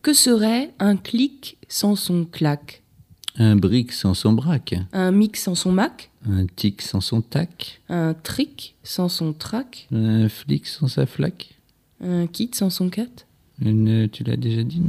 Que serait un clic sans son clac? Un brick sans son braque. Un mic sans son mac? Un tic sans son tac. Un trick sans son trac? Un flic sans sa flaque. Un kit sans son cat? Tu l'as déjà dit, non ?